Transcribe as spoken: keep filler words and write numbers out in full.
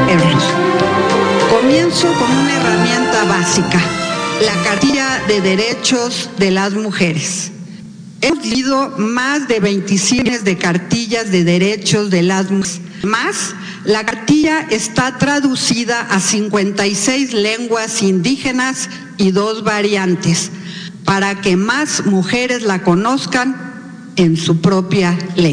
leerlos. Comienzo con una herramienta básica, la Cartilla de Derechos de las Mujeres. Hemos leído más de veinticinco millones de cartillas de derechos de las mujeres. Más, la cartilla está traducida a cincuenta y seis lenguas indígenas y dos variantes, para que más mujeres la conozcan en su propia lengua.